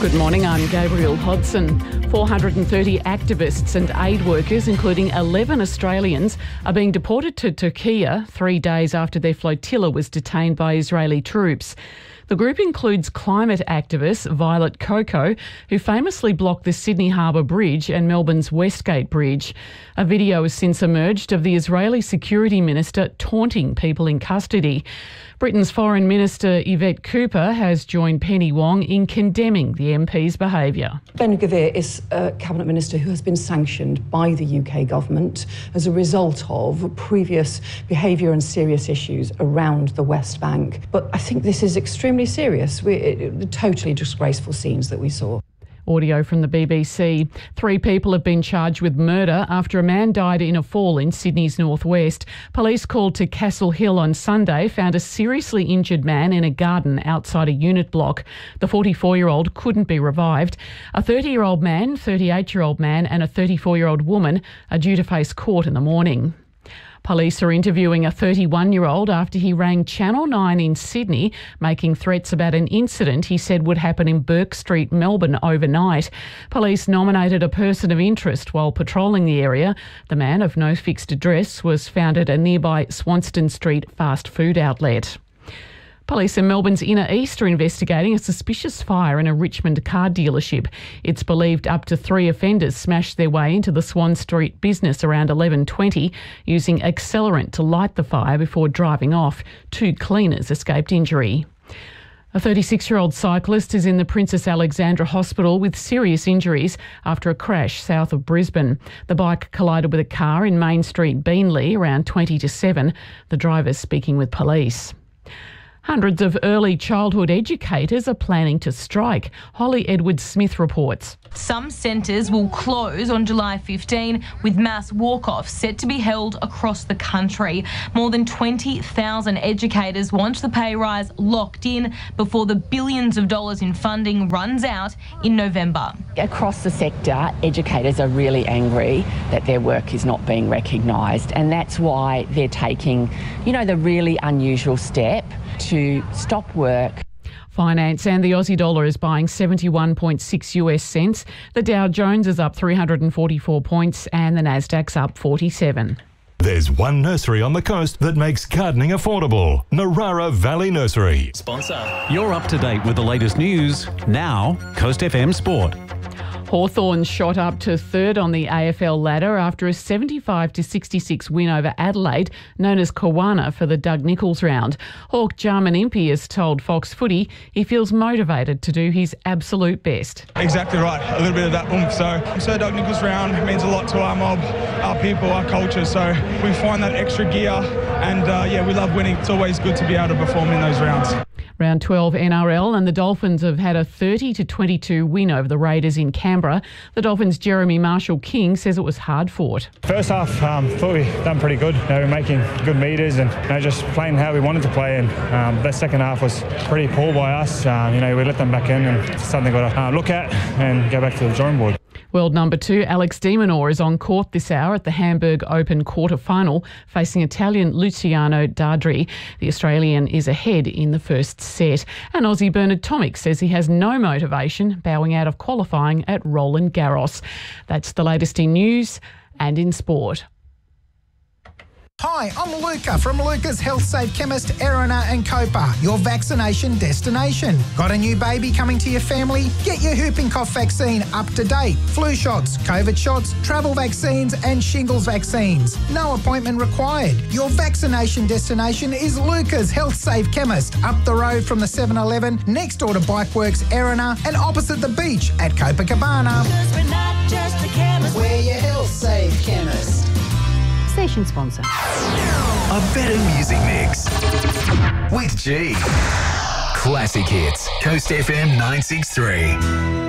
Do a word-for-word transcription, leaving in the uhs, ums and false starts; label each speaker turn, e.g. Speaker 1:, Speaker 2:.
Speaker 1: Good morning, I'm Gabrielle Hodson. four hundred thirty activists and aid workers, including eleven Australians, are being deported to Turkey three days after their flotilla was detained by Israeli troops. The group includes climate activist Violet Coco, who famously blocked the Sydney Harbour Bridge and Melbourne's Westgate Bridge. A video has since emerged of the Israeli security minister taunting people in custody. Britain's Foreign Minister Yvette Cooper has joined Penny Wong in condemning the M P's behaviour.
Speaker 2: Ben Gvir is a Cabinet Minister who has been sanctioned by the U K government as a result of previous behaviour and serious issues around the West Bank. But I think this is extremely serious. We, it, totally disgraceful scenes that we saw.
Speaker 1: Audio from the B B C. Three people have been charged with murder after a man died in a fall in Sydney's northwest. Police called to Castle Hill on Sunday found a seriously injured man in a garden outside a unit block. The forty-four-year-old couldn't be revived. A thirty-year-old man, thirty-eight-year-old man and a thirty-four-year-old woman are due to face court in the morning. Police are interviewing a thirty-one-year-old after he rang Channel nine in Sydney, making threats about an incident he said would happen in Bourke Street, Melbourne, overnight. Police nominated a person of interest while patrolling the area. The man, of no fixed address, was found at a nearby Swanston Street fast food outlet. Police in Melbourne's inner east are investigating a suspicious fire in a Richmond car dealership. It's believed up to three offenders smashed their way into the Swan Street business around eleven twenty, using accelerant to light the fire before driving off. Two cleaners escaped injury. A thirty-six-year-old cyclist is in the Princess Alexandra Hospital with serious injuries after a crash south of Brisbane. The bike collided with a car in Main Street, Beenleigh, around twenty to seven. The driver speaking with police. Hundreds of early childhood educators are planning to strike. Holly Edwards-Smith reports.
Speaker 3: Some centres will close on July fifteenth, with mass walk-offs set to be held across the country. More than twenty thousand educators want the pay rise locked in before the billions of dollars in funding runs out in November.
Speaker 4: Across the sector, educators are really angry that their work is not being recognised, and that's why they're taking, you know, the really unusual step to stop work.
Speaker 1: Finance and the Aussie dollar is buying seventy-one point six US cents. The Dow Jones is up three hundred forty-four points and the Nasdaq's up forty-seven.
Speaker 5: There's one nursery on the coast that makes gardening affordable. Narara Valley Nursery.
Speaker 6: Sponsor. You're up to date with the latest news. Now, Coast F M Sport.
Speaker 1: Hawthorn shot up to third on the A F L ladder after a seventy-five to sixty-six win over Adelaide, known as Kawana, for the Doug Nicholls round. Hawk Jarman Impey has told Fox Footy he feels motivated to do his absolute best.
Speaker 7: Exactly right, a little bit of that oomph. So, so Doug Nicholls round means a lot to our mob, our people, our culture. So we find that extra gear and uh, yeah, we love winning. It's always good to be able to perform in those rounds.
Speaker 1: Round twelve N R L and the Dolphins have had a thirty to twenty-two win over the Raiders in Canberra. The Dolphins' Jeremy Marshall-King says it was hard fought.
Speaker 8: First half, um, thought we done pretty good. You know, we were making good meters and you know, just playing how we wanted to play. And um, that second half was pretty poor by us. Um, you know, we let them back in, and it's something we've got to uh, look at and go back to the drawing board.
Speaker 1: World number two Alex de Minaur is on court this hour at the Hamburg Open quarter-final, facing Italian Luciano Dardri. The Australian is ahead in the first set. And Aussie Bernard Tomic says he has no motivation bowing out of qualifying at Roland Garros. That's the latest in news and in sport.
Speaker 9: Hi, I'm Luca from Luca's Health Safe Chemist, Erina and Copa, your vaccination destination. Got a new baby coming to your family? Get your whooping cough vaccine up to date. Flu shots, COVID shots, travel vaccines and shingles vaccines. No appointment required. Your vaccination destination is Luca's Health Safe Chemist, up the road from the seven eleven, next door to Bikeworks, Erina, and opposite the beach at Copacabana.
Speaker 10: Because we're not just a chemist,
Speaker 9: we're your Health Safe Chemist.
Speaker 1: Station sponsor.
Speaker 11: A better music mix with G. Classic hits. Coast F M nine six three.